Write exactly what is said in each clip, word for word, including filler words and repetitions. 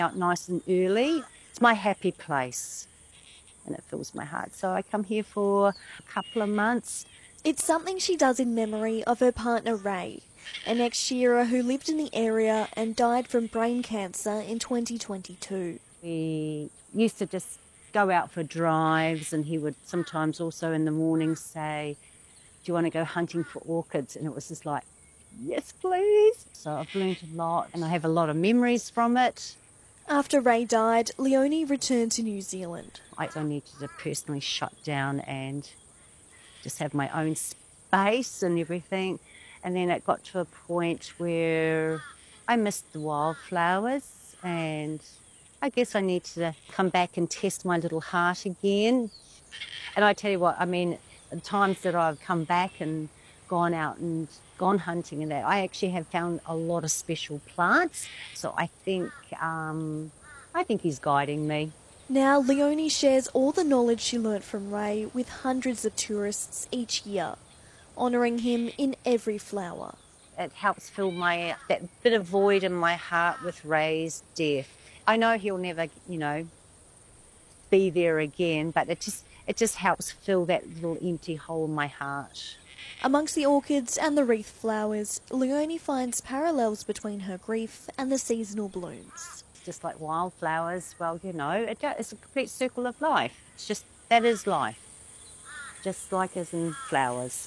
out nice and early. It's my happy place and it fills my heart. So I come here for a couple of months. It's something she does in memory of her partner Ray, an ex-shearer who lived in the area and died from brain cancer in twenty twenty-two. We used to just go out for drives, and he would sometimes also in the morning say, do you want to go hunting for orchids? And it was just like, yes, please. So I've learned a lot and I have a lot of memories from it. After Ray died, Leonie returned to New Zealand. I needed to personally shut down and just have my own space and everything. And then it got to a point where I missed the wildflowers, and I guess I need to come back and test my little heart again. And I tell you what, I mean, the times that I've come back and gone out and gone hunting and that, I actually have found a lot of special plants. So I think, um, I think he's guiding me. Now Leonie shares all the knowledge she learnt from Ray with hundreds of tourists each year, honouring him in every flower. It helps fill my that bit of void in my heart with Ray's death. I know he'll never, you know, be there again, but it just it just helps fill that little empty hole in my heart. Amongst the orchids and the wreath flowers, Leonie finds parallels between her grief and the seasonal blooms. Just like wildflowers, well, you know, it, it's a complete circle of life. It's just, that is life, just like as in flowers.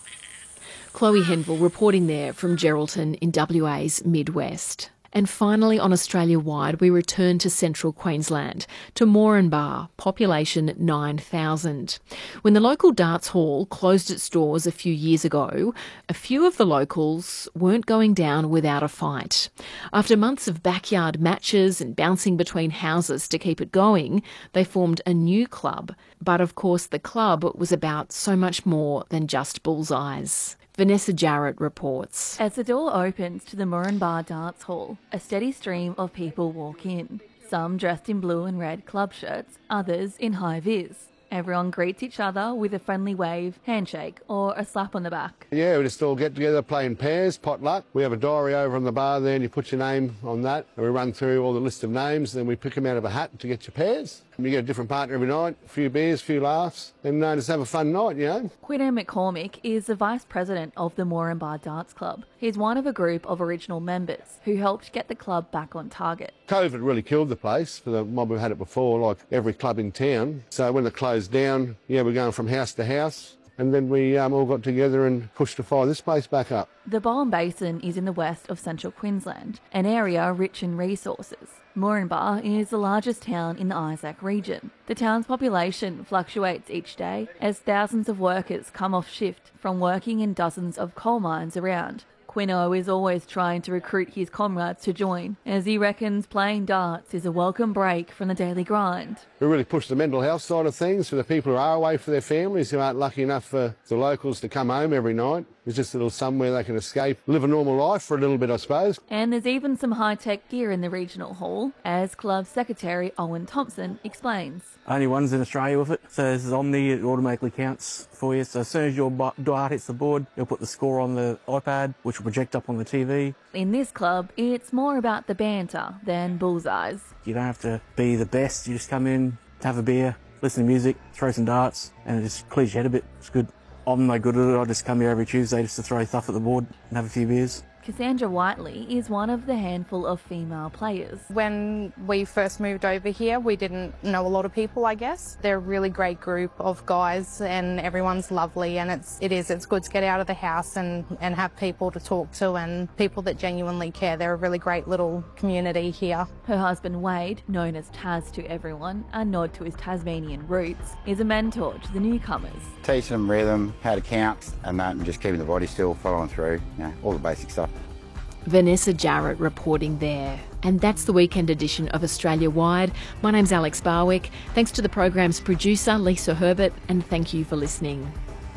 Chloe Henville reporting there from Geraldton in W A's Midwest. And finally, on Australia-wide, we return to central Queensland, to Moranbah, population nine thousand. When the local darts hall closed its doors a few years ago, a few of the locals weren't going down without a fight. After months of backyard matches and bouncing between houses to keep it going, they formed a new club. But of course, the club was about so much more than just bullseyes. Vanessa Jarrett reports. As the door opens to the Moranbah Dance Hall, a steady stream of people walk in. Some dressed in blue and red club shirts, others in high-vis. Everyone greets each other with a friendly wave, handshake or a slap on the back. Yeah, we just all get together, play in pairs, potluck. We have a diary over on the bar there and you put your name on that. And we run through all the list of names, then we pick them out of a hat to get your pairs. And you get a different partner every night, a few beers, a few laughs, and uh, just have a fun night, you know. Quinton McCormick is the Vice President of the Moranbah Dance Club. He's one of a group of original members who helped get the club back on target. COVID really killed the place for the mob who had it before, like every club in town. So when it closed down, yeah, we're going from house to house. And then we um, all got together and pushed to fire this place back up. The Bowen Basin is in the west of central Queensland, an area rich in resources. Moranbah is the largest town in the Isaac region. The town's population fluctuates each day as thousands of workers come off shift from working in dozens of coal mines around. Quino is always trying to recruit his comrades to join, as he reckons playing darts is a welcome break from the daily grind. We really push the mental health side of things for the people who are away for their families, who aren't lucky enough for the locals to come home every night. It's just a little somewhere they can escape, live a normal life for a little bit, I suppose. And there's even some high-tech gear in the regional hall, as Club Secretary Owen Thompson explains. Only one's in Australia with it, so this is Omni, it automatically counts for you. So as soon as your dart hits the board, you'll put the score on the iPad, which will project up on the T V. In this club, it's more about the banter than bullseyes. You don't have to be the best, you just come in, have a beer, listen to music, throw some darts, and it just clears your head a bit. It's good. I'm no good at it, I just come here every Tuesday just to throw stuff at the board and have a few beers. Cassandra Whiteley is one of the handful of female players. When we first moved over here, we didn't know a lot of people, I guess. They're a really great group of guys and everyone's lovely, and it's, it is, it's good to get out of the house and, and have people to talk to and people that genuinely care. They're a really great little community here. Her husband Wade, known as Taz to everyone, a nod to his Tasmanian roots, is a mentor to the newcomers. Teaching them rhythm, how to count and that, and just keeping the body still, following through, you know, all the basic stuff. Vanessa Jarrett reporting there. And that's the weekend edition of Australia Wide. My name's Alex Barwick. Thanks to the program's producer, Lisa Herbert, and thank you for listening.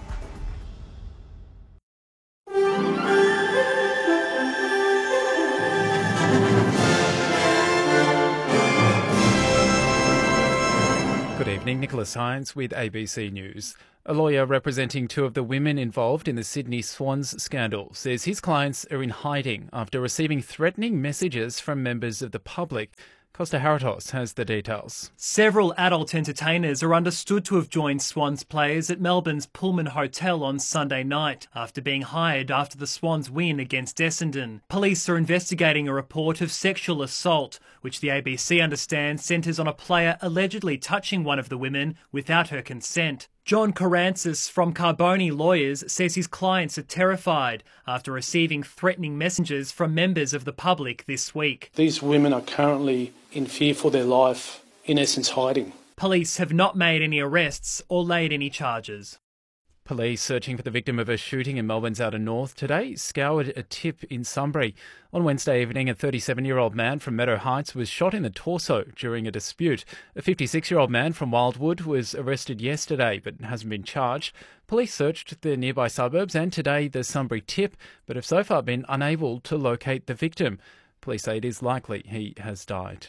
Good evening, Nicholas Hines with A B C News. A lawyer representing two of the women involved in the Sydney Swans scandal says his clients are in hiding after receiving threatening messages from members of the public Costa Haratos has the details. Several adult entertainers are understood to have joined Swans players at Melbourne's Pullman Hotel on Sunday night after being hired after the Swans win against Essendon. Police are investigating a report of sexual assault, which the A B C understands centres on a player allegedly touching one of the women without her consent. John Carancis from Carboni Lawyers says his clients are terrified after receiving threatening messages from members of the public this week. These women are currently in fear for their life, in essence hiding. Police have not made any arrests or laid any charges. Police searching for the victim of a shooting in Melbourne's outer north today scoured a tip in Sunbury. On Wednesday evening, a thirty-seven-year-old man from Meadow Heights was shot in the torso during a dispute. A fifty-six-year-old man from Wildwood was arrested yesterday but hasn't been charged. Police searched the nearby suburbs and today the Sunbury tip, but have so far been unable to locate the victim. Police say it is likely he has died.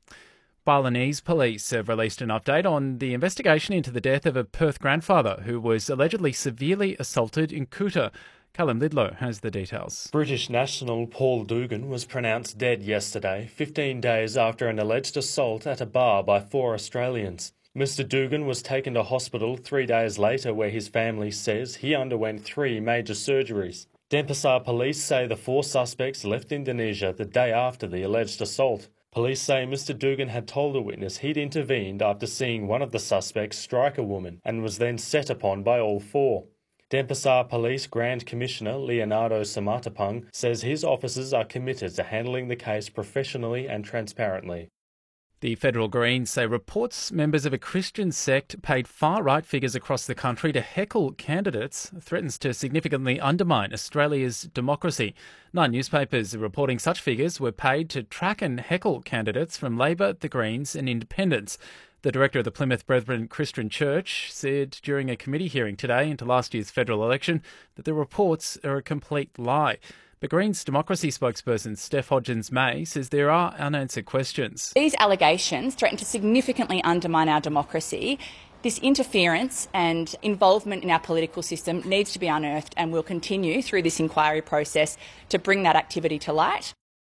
Balinese police have released an update on the investigation into the death of a Perth grandfather who was allegedly severely assaulted in Kuta. Callum Lidlow has the details. British national Paul Dugan was pronounced dead yesterday, fifteen days after an alleged assault at a bar by four Australians. Mister Dugan was taken to hospital three days later where his family says he underwent three major surgeries. Denpasar police say the four suspects left Indonesia the day after the alleged assault. Police say Mister Dugan had told a witness he'd intervened after seeing one of the suspects strike a woman and was then set upon by all four. Denpasar Police Grand Commissioner Leonardo Samatapang says his officers are committed to handling the case professionally and transparently. The Federal Greens say reports members of a Christian sect paid far-right figures across the country to heckle candidates threatens to significantly undermine Australia's democracy. Nine newspapers are reporting such figures were paid to track and heckle candidates from Labor, the Greens and Independents. The director of the Plymouth Brethren Christian Church said during a committee hearing today into last year's federal election that the reports are a complete lie. The Greens Democracy spokesperson Steph Hodgins-May says there are unanswered questions. These allegations threaten to significantly undermine our democracy. This interference and involvement in our political system needs to be unearthed, and we'll continue through this inquiry process to bring that activity to light.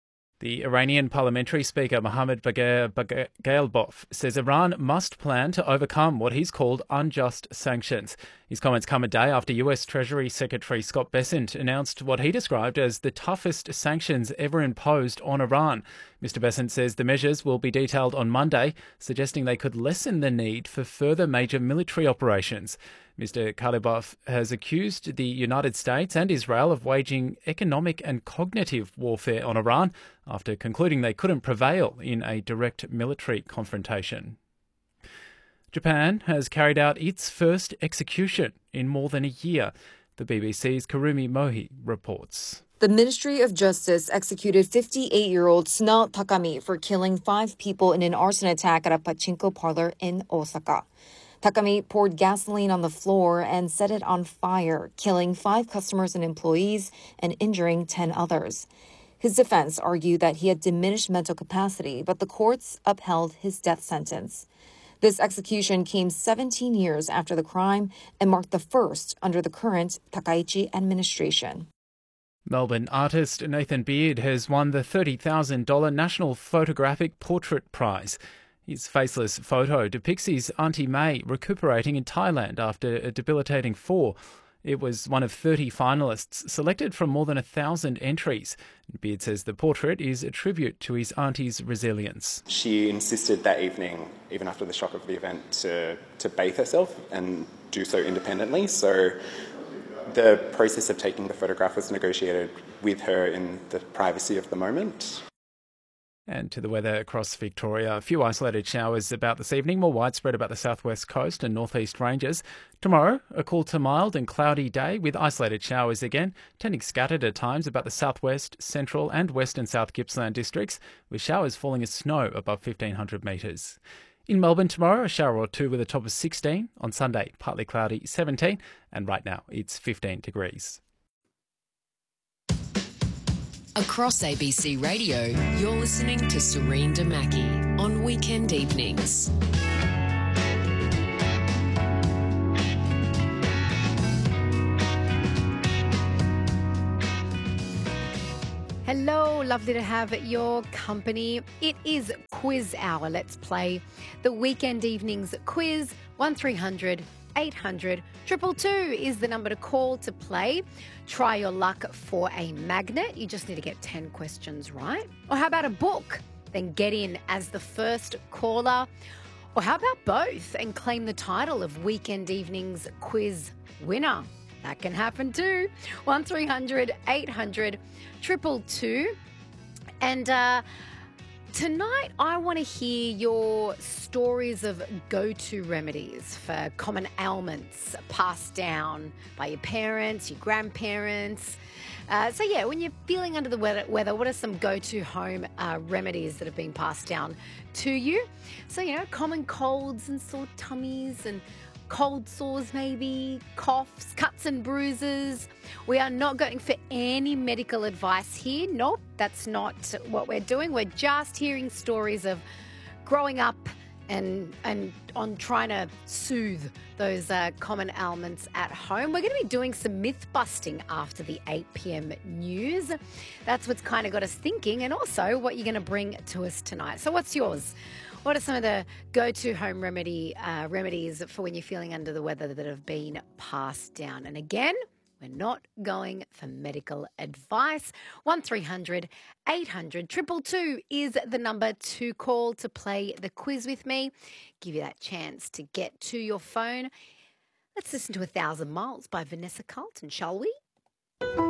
The Iranian parliamentary speaker Mohammad Bagher Ghalibaf says Iran must plan to overcome what he's called unjust sanctions. His comments come a day after U S Treasury Secretary Scott Bessent announced what he described as the toughest sanctions ever imposed on Iran. Mister Bessent says the measures will be detailed on Monday, suggesting they could lessen the need for further major military operations. Mister Ghalibaf has accused the United States and Israel of waging economic and cognitive warfare on Iran after concluding they couldn't prevail in a direct military confrontation. Japan has carried out its first execution in more than a year. The B B C's Kurumi Mohi reports. The Ministry of Justice executed fifty-eight-year-old Sunao Takami for killing five people in an arson attack at a pachinko parlor in Osaka. Takami poured gasoline on the floor and set it on fire, killing five customers and employees and injuring ten others. His defense argued that he had diminished mental capacity, but the courts upheld his death sentence. This execution came seventeen years after the crime and marked the first under the current Takaichi administration. Melbourne artist Nathan Beard has won the thirty thousand dollars National Photographic Portrait Prize. His faceless photo depicts his Auntie May recuperating in Thailand after a debilitating fall. It was one of thirty finalists selected from more than a thousand entries. Beard says the portrait is a tribute to his auntie's resilience. She insisted that evening, even after the shock of the event, to, to bathe herself and do so independently. So the process of taking the photograph was negotiated with her in the privacy of the moment. And to the weather across Victoria, a few isolated showers about this evening, more widespread about the southwest coast and northeast ranges. Tomorrow, a cool to mild and cloudy day with isolated showers again, tending scattered at times about the southwest, central and western South Gippsland districts, with showers falling as snow above fifteen hundred metres. In Melbourne tomorrow, a shower or two with a top of sixteen. On Sunday, partly cloudy, seventeen. And right now, it's fifteen degrees. Across A B C Radio, you're listening to Serene Damaki on weekend evenings. Hello, lovely to have your company. It is quiz hour. Let's play the weekend evenings quiz. one three hundred eight hundred two two two is the number to call to play. Try your luck for a magnet. You just need to get ten questions right. Or how about a book? Then get in as the first caller. Or how about both and claim the title of Weekend Evenings Quiz winner? That can happen too. one three hundred eight hundred two two two. And uh, tonight I want to hear your stories of go-to remedies for common ailments passed down by your parents, your grandparents. Uh, so yeah, when you're feeling under the weather, weather what are some go-to home uh, remedies that have been passed down to you? So, you know, common colds and sore tummies and cold sores maybe, coughs, cuts and bruises. We are not going for any medical advice here. Nope, that's not what we're doing. We're just hearing stories of growing up and and on trying to soothe those uh, common ailments at home. We're going to be doing some myth busting after the eight p.m. news. That's what's kind of got us thinking, and also what you're going to bring to us tonight. So what's yours? What are some of the go-to home remedy uh, remedies for when you're feeling under the weather that have been passed down? And again, we're not going for medical advice. one three hundred eight hundred two two two is the number to call to play the quiz with me. Give you that chance to get to your phone. Let's listen to A Thousand Miles by Vanessa Carlton, shall we?